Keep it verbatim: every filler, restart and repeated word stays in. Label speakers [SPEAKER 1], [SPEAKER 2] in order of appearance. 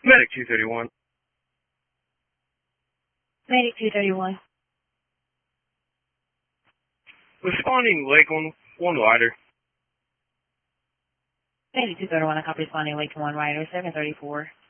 [SPEAKER 1] Medic two thirty-one.
[SPEAKER 2] Medic two thirty-one.
[SPEAKER 1] Responding Lake one, one Rider.
[SPEAKER 2] Medic two thirty-one, I copy responding Lake one Rider, seven thirty-four.